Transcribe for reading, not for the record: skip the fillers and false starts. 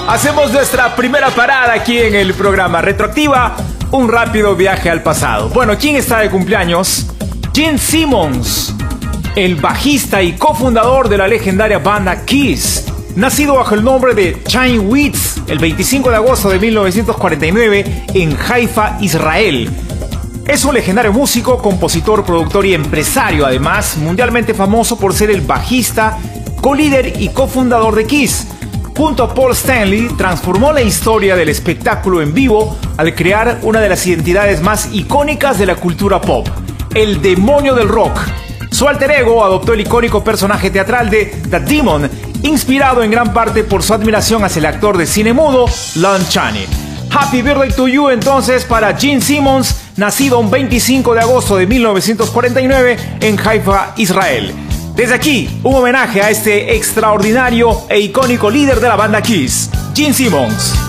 Hacemos nuestra primera parada aquí en el programa Retroactiva, un rápido viaje al pasado. Bueno, ¿quién está de cumpleaños? Gene Simmons, el bajista y cofundador de la legendaria banda Kiss, nacido bajo el nombre de Chaim Wietz el 25 de agosto de 1949 en Haifa, Israel. Es un legendario músico, compositor, productor y empresario, además mundialmente famoso por ser el bajista, co-líder y cofundador de Kiss. Junto a Paul Stanley, transformó la historia del espectáculo en vivo al crear una de las identidades más icónicas de la cultura pop, el demonio del rock. Su alter ego adoptó el icónico personaje teatral de The Demon, inspirado en gran parte por su admiración hacia el actor de cine mudo Lon Chaney. Happy Birthday to You entonces para Gene Simmons, nacido un 25 de agosto de 1949 en Haifa, Israel. Desde aquí, un homenaje a este extraordinario e icónico líder de la banda Kiss, Gene Simmons.